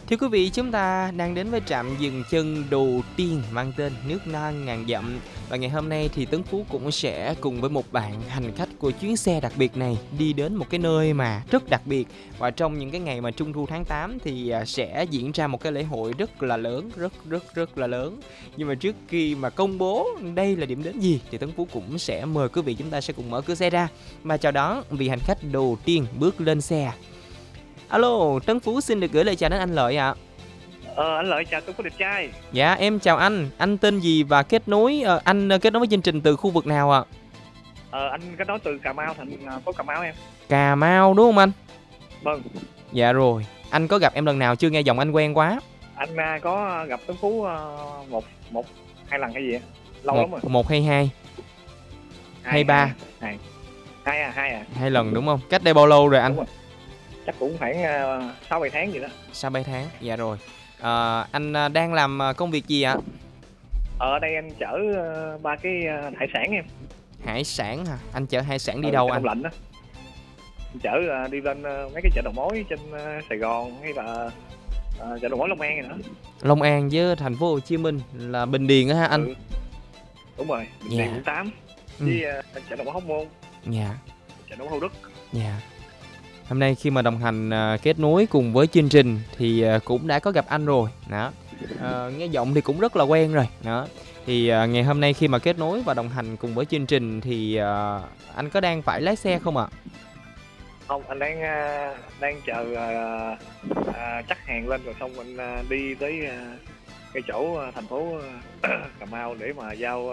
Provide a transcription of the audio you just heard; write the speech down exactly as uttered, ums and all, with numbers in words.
Thưa quý vị, chúng ta đang đến với trạm dừng chân đầu tiên mang tên Nước Non Ngàn Dặm. Và ngày hôm nay thì Tấn Phú cũng sẽ cùng với một bạn hành khách của chuyến xe đặc biệt này đi đến một cái nơi mà rất đặc biệt. Và trong những cái ngày mà Trung thu tháng tám thì sẽ diễn ra một cái lễ hội rất là lớn, rất rất rất là lớn. Nhưng mà trước khi mà công bố đây là điểm đến gì thì Tấn Phú cũng sẽ mời quý vị chúng ta sẽ cùng mở cửa xe ra và chào đón vị hành khách đầu tiên bước lên xe. Alo, Tấn Phú xin được gửi lời chào đến anh Lợi ạ. À. Ờ, anh Lợi chào Tấn Phú đẹp trai. Dạ, em chào anh. Anh tên gì và kết nối uh, anh kết nối với chương trình từ khu vực nào ạ? À? Ờ, anh kết nối từ Cà Mau, thành phố Cà Mau em. Cà Mau đúng không anh? Vâng. Dạ rồi. Anh có gặp em lần nào chưa, nghe giọng anh quen quá. Anh có gặp Tấn Phú một một hai lần hay gì ạ? Lâu một, lắm rồi. Một hay hai? Hai, hay ba? Hai. Hai à, hai à. Hai lần đúng không? Cách đây bao lâu rồi anh? Đúng rồi. Chắc cũng khoảng sáu bảy tháng gì đó. sáu bảy tháng, dạ rồi. À, anh đang làm công việc gì ạ? Ở đây anh chở ba cái hải sản em. Hải sản hả? Anh chở hải sản đi ừ, đâu anh? Lạnh đó. Anh chở đi lên mấy cái chợ đầu mối trên Sài Gòn hay là chợ đầu mối Long An này nữa. Long An với thành phố Hồ Chí Minh là Bình Điền á ha anh? Ừ. Đúng rồi, Bình dạ. Điền quận tám ừ. với chợ đầu mối Hóc Môn. Dạ. Chợ đầu mối Thủ Đức. Dạ. Hôm nay khi mà đồng hành uh, kết nối cùng với chương trình thì uh, cũng đã có gặp anh rồi. Đó. Uh, nghe giọng thì cũng rất là quen rồi. Đó. Thì uh, ngày hôm nay khi mà kết nối và đồng hành cùng với chương trình thì uh, anh có đang phải lái xe không ạ? À? Không, anh đang uh, đang chờ uh, uh, chắc hàng lên rồi xong anh uh, đi tới uh, cái chỗ uh, thành phố uh, Cà Mau để mà giao